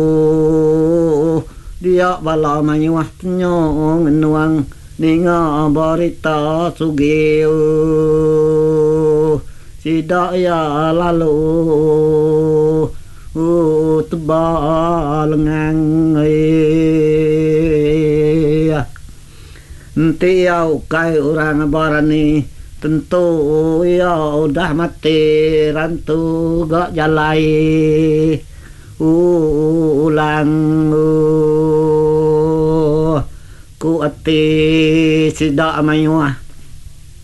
dia bala manyuah nyong nuang ninga berita sugeo sidak ya lalu tebal ngang tiau kai orang barani tentu ya udah mati rantu gak jalai ulang ku ati sidak manyuah